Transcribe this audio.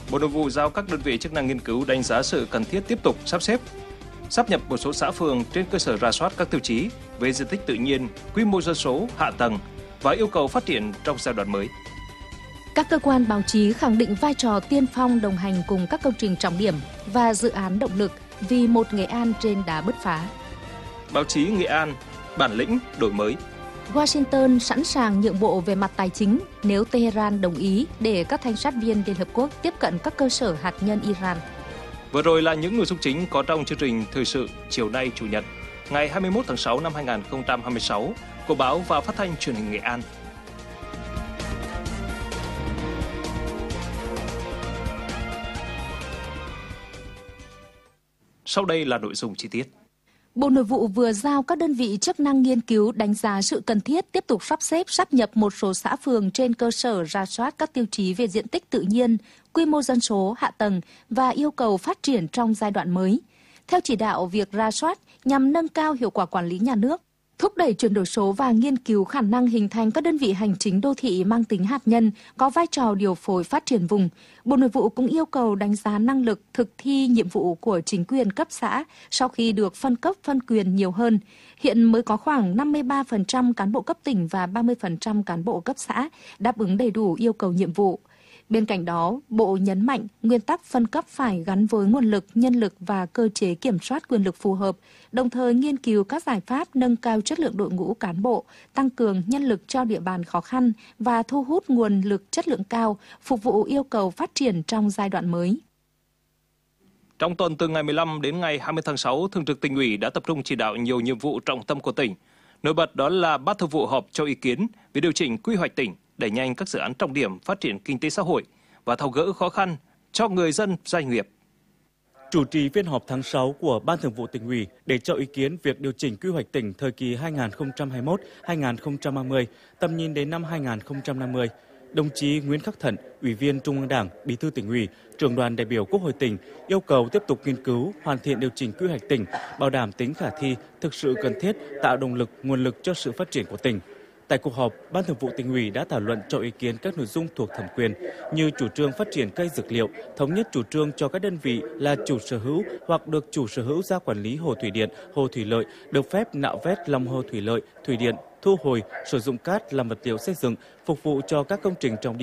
Bộ Nội vụ giao các đơn vị chức năng nghiên cứu đánh giá sự cần thiết tiếp tục sắp xếp, sáp nhập một số xã phường trên cơ sở rà soát các tiêu chí về diện tích tự nhiên, quy mô dân số, hạ tầng và yêu cầu phát triển trong giai đoạn mới. Các cơ quan báo chí khẳng định vai trò tiên phong đồng hành cùng các công trình trọng điểm và dự án động lực vì một Nghệ An trên đá bứt phá. Báo chí Nghệ An, bản lĩnh, đổi mới. Washington sẵn sàng nhượng bộ về mặt tài chính nếu Tehran đồng ý để các thanh sát viên Liên Hợp Quốc tiếp cận các cơ sở hạt nhân Iran. Vừa rồi là những nội dung chính có trong chương trình Thời sự chiều nay Chủ nhật, ngày 21 tháng 6 năm 2026 của báo và phát thanh truyền hình Nghệ An. Sau đây là nội dung chi tiết. Bộ Nội vụ vừa giao các đơn vị chức năng nghiên cứu đánh giá sự cần thiết tiếp tục sắp xếp sáp nhập một số xã phường trên cơ sở rà soát các tiêu chí về diện tích tự nhiên, quy mô dân số, hạ tầng và yêu cầu phát triển trong giai đoạn mới. Theo chỉ đạo, việc rà soát nhằm nâng cao hiệu quả quản lý nhà nước, thúc đẩy chuyển đổi số và nghiên cứu khả năng hình thành các đơn vị hành chính đô thị mang tính hạt nhân có vai trò điều phối phát triển vùng. Bộ Nội vụ cũng yêu cầu đánh giá năng lực thực thi nhiệm vụ của chính quyền cấp xã sau khi được phân cấp phân quyền nhiều hơn. Hiện mới có khoảng 53% cán bộ cấp tỉnh và 30% cán bộ cấp xã đáp ứng đầy đủ yêu cầu nhiệm vụ. Bên cạnh đó, Bộ nhấn mạnh nguyên tắc phân cấp phải gắn với nguồn lực, nhân lực và cơ chế kiểm soát quyền lực phù hợp, đồng thời nghiên cứu các giải pháp nâng cao chất lượng đội ngũ cán bộ, tăng cường nhân lực cho địa bàn khó khăn và thu hút nguồn lực chất lượng cao, phục vụ yêu cầu phát triển trong giai đoạn mới. Trong tuần từ ngày 15 đến ngày 20 tháng 6, Thường trực Tỉnh ủy đã tập trung chỉ đạo nhiều nhiệm vụ trọng tâm của tỉnh. Nổi bật đó là Ban Thường vụ họp cho ý kiến về điều chỉnh quy hoạch tỉnh, đẩy nhanh các dự án trọng điểm phát triển kinh tế xã hội và tháo gỡ khó khăn cho người dân doanh nghiệp. Chủ trì phiên họp tháng 6 của Ban Thường vụ Tỉnh ủy để cho ý kiến việc điều chỉnh quy hoạch tỉnh thời kỳ 2021-2030, tầm nhìn đến năm 2050. Đồng chí Nguyễn Khắc Thận, Ủy viên Trung ương Đảng, Bí thư Tỉnh ủy, Trưởng đoàn đại biểu Quốc hội tỉnh yêu cầu tiếp tục nghiên cứu, hoàn thiện điều chỉnh quy hoạch tỉnh, bảo đảm tính khả thi, thực sự cần thiết, tạo động lực, nguồn lực cho sự phát triển của tỉnh. Tại cuộc họp, Ban Thường vụ Tỉnh ủy đã thảo luận cho ý kiến các nội dung thuộc thẩm quyền như chủ trương phát triển cây dược liệu, thống nhất chủ trương cho các đơn vị là chủ sở hữu hoặc được chủ sở hữu giao quản lý hồ thủy điện, hồ thủy lợi, được phép nạo vét lòng hồ thủy lợi, thủy điện, thu hồi, sử dụng cát làm vật liệu xây dựng, phục vụ cho các công trình trọng điểm